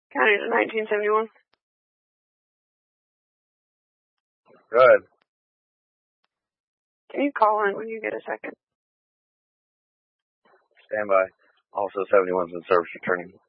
County to 1971. Go ahead. Can you call in when you get a second? Stand by. Also, 71's in service returning.